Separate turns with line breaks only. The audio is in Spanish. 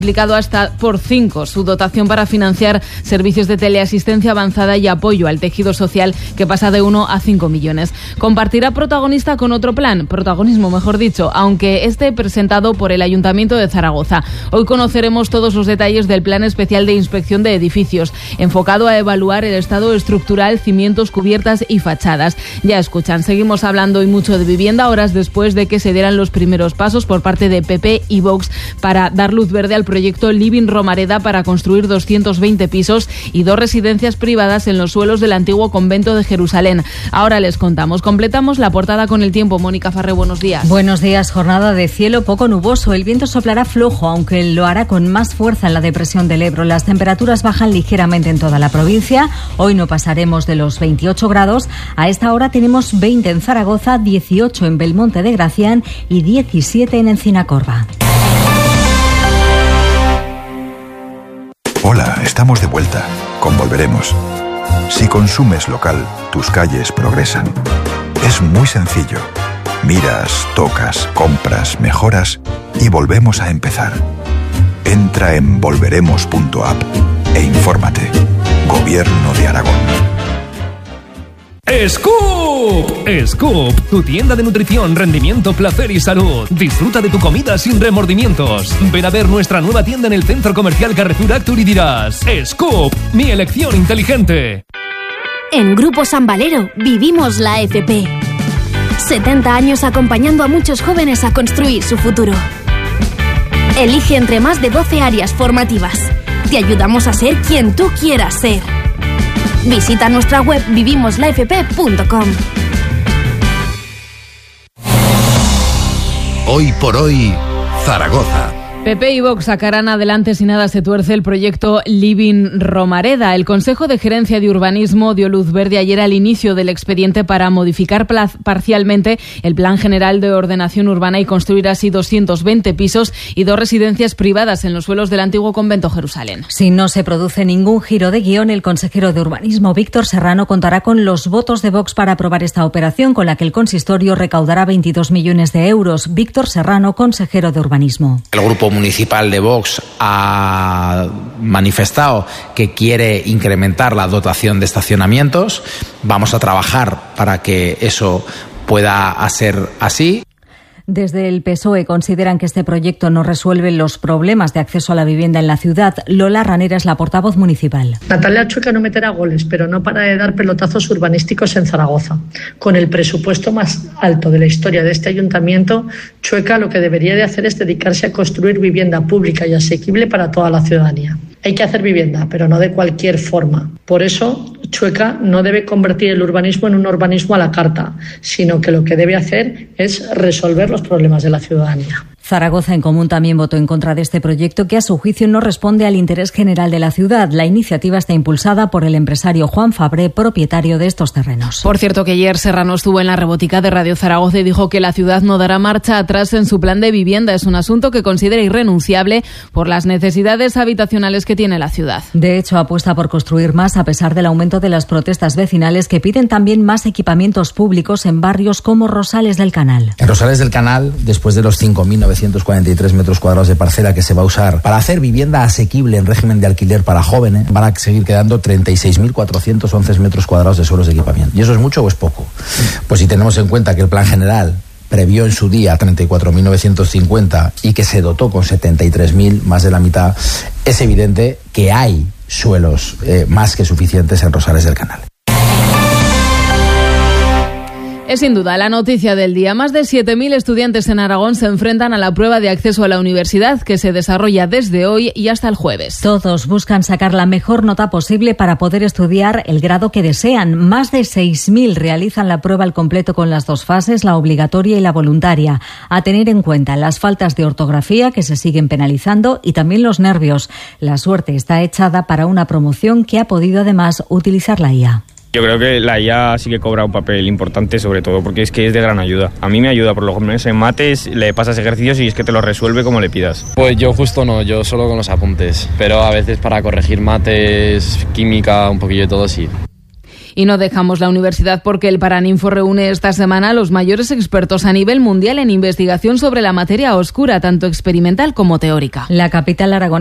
multiplicado hasta por 5 su dotación para financiar servicios de teleasistencia avanzada y apoyo al tejido social, que pasa de 1 a 5 millones. Compartirá protagonismo, mejor dicho, aunque esté presentado por el Ayuntamiento de Zaragoza. Hoy conoceremos todos los detalles del Plan Especial de Inspección de Edificios, enfocado a evaluar el estado estructural, cimientos, cubiertas y fachadas. Ya escuchan, seguimos hablando hoy mucho de vivienda, horas después de que se dieran los primeros pasos por parte de PP y Vox para dar luz verde al proyecto Living Romareda para construir 220 pisos y 2 residencias privadas en los suelos del antiguo convento de Jerusalén. Ahora les contamos. Completamos la portada con el tiempo. Mónica Farré, buenos días.
Buenos días. Jornada de cielo poco nuboso. El viento soplará flojo, aunque lo hará con más fuerza en la depresión del Ebro. Las temperaturas bajan ligeramente en toda la provincia. Hoy no pasaremos de los 28 grados. A esta hora tenemos 20 en Zaragoza, 18 en Belmonte de Gracián y 17 en Encinacorba.
Hola, estamos de vuelta. Con Volveremos. Si consumes local, tus calles progresan. Es muy sencillo. Miras, tocas, compras, mejoras y volvemos a empezar. Entra en volveremos.app e infórmate. Gobierno de Aragón.
¡Scoop! ¡Scoop! Tu tienda de nutrición, rendimiento, placer y salud. Disfruta de tu comida sin remordimientos. Ven a ver nuestra nueva tienda en el Centro Comercial Carrefour Actur y dirás: ¡Scoop! Mi elección inteligente.
En Grupo San Valero vivimos la FP. 70 años acompañando a muchos jóvenes a construir su futuro. Elige entre más de 12 áreas formativas. Te ayudamos a ser quien tú quieras ser. Visita nuestra web vivimoslafp.com.
Hoy por hoy, Zaragoza.
PP y Vox sacarán adelante, si nada se tuerce, el proyecto Living Romareda. El Consejo de Gerencia de Urbanismo dio luz verde ayer al inicio del expediente para modificar parcialmente el Plan General de Ordenación Urbana y construir así 220 pisos y 2 residencias privadas en los suelos del antiguo convento Jerusalén.
Si no se produce ningún giro de guión, el consejero de Urbanismo, Víctor Serrano, contará con los votos de Vox para aprobar esta operación, con la que el consistorio recaudará 22 millones de euros. Víctor Serrano, consejero de Urbanismo.
El grupo municipal de Vox ha manifestado que quiere incrementar la dotación de estacionamientos. Vamos a trabajar para que eso pueda ser así.
Desde el PSOE consideran que este proyecto no resuelve los problemas de acceso a la vivienda en la ciudad. Lola Ranera es la portavoz municipal.
Natalia Chueca no meterá goles, pero no para de dar pelotazos urbanísticos en Zaragoza. Con el presupuesto más alto de la historia de este ayuntamiento, Chueca lo que debería de hacer es dedicarse a construir vivienda pública y asequible para toda la ciudadanía. Hay que hacer vivienda, pero no de cualquier forma. Por eso, Chueca no debe convertir el urbanismo en un urbanismo a la carta, sino que lo que debe hacer es resolver los problemas de la ciudadanía.
Zaragoza en Común también votó en contra de este proyecto, que a su juicio no responde al interés general de la ciudad. La iniciativa está impulsada por el empresario Juan Fabré, propietario de estos terrenos.
Por cierto, que ayer Serrano estuvo en la Rebotica de Radio Zaragoza y dijo que la ciudad no dará marcha atrás en su plan de vivienda. Es un asunto que considera irrenunciable por las necesidades habitacionales que tiene la ciudad.
De hecho, apuesta por construir más a pesar del aumento de las protestas vecinales, que piden también más equipamientos públicos en barrios como Rosales del Canal.
En Rosales del Canal, después de los 5.943 metros cuadrados de parcela que se va a usar para hacer vivienda asequible en régimen de alquiler para jóvenes, van a seguir quedando 36.411 metros cuadrados de suelos de equipamiento. ¿Y eso es mucho o es poco? Pues si tenemos en cuenta que el plan general previó en su día 34.950 y que se dotó con 73.000, más de la mitad, es evidente que hay suelos más que suficientes en Rosales del Canal.
Es sin duda la noticia del día. Más de 7.000 estudiantes en Aragón se enfrentan a la prueba de acceso a la universidad, que se desarrolla desde hoy y hasta el jueves.
Todos buscan sacar la mejor nota posible para poder estudiar el grado que desean. Más de 6.000 realizan la prueba al completo con las 2 fases, la obligatoria y la voluntaria. A tener en cuenta las faltas de ortografía, que se siguen penalizando, y también los nervios. La suerte está echada para una promoción que ha podido además utilizar la IA.
Yo creo que la IA sí que cobra un papel importante, sobre todo porque es que es de gran ayuda. A mí me ayuda, por lo menos en mates, le pasas ejercicios y es que te lo resuelve como le pidas.
Pues yo justo no, yo solo con los apuntes, pero a veces para corregir mates, química, un poquillo de todo sí.
Y no dejamos la universidad porque el Paraninfo reúne esta semana a los mayores expertos a nivel mundial en investigación sobre la materia oscura, tanto experimental como teórica.
La capital aragonesa